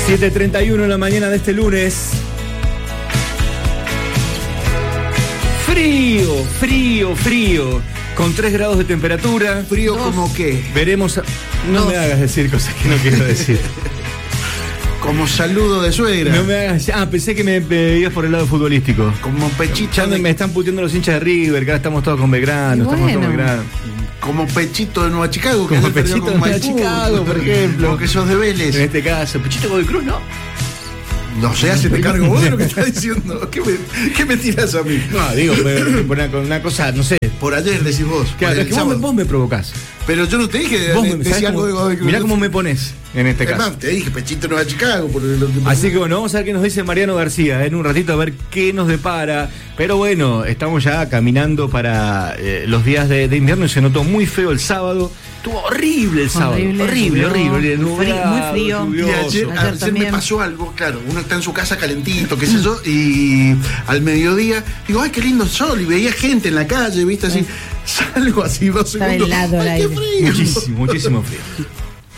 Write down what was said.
7:31 en la mañana de este lunes. Frío. Con 3 grados de temperatura. ¿Frío como qué? Veremos. No me hagas decir cosas que no quiero decir. Como saludo de suegra. No me hagas. Pensé que me ibas por el lado futbolístico. Como pechito. Ya me están puteando los hinchas de River, que ahora estamos todos con Belgrano. Bueno. Estamos todos con Belgrano. Como pechito de Nueva Chicago. Como que Pechito de Nueva Chicago, por ejemplo. Porque sos de Vélez. En este caso, Pechito Godoy Cruz, ¿no? No sé, hace te cargo vos de lo que estás diciendo. ¿Qué me tirás a mí? No, digo, una cosa, no sé. Por ayer decís vos. Claro, es que vos me provocás. Pero yo no te dije decir algo de Godoy Cruz. Mirá cómo me pones en este caso. Te dije Pechito Nueva Chicago. Por lo que Así que bueno, vamos a ver qué nos dice Mariano García en un ratito, a ver qué nos depara. Pero bueno, estamos ya caminando para los días de invierno y se notó muy feo el sábado. Estuvo horrible el sábado. Horrible. Muy frío. Y ayer me también pasó algo, claro, uno está en su casa calentito, qué sé yo, y al mediodía digo, ay, qué lindo sol, y veía gente en la calle, viste, así, salgo así 2 segundos. Está helado el ay, qué aire. frío. Muchísimo frío.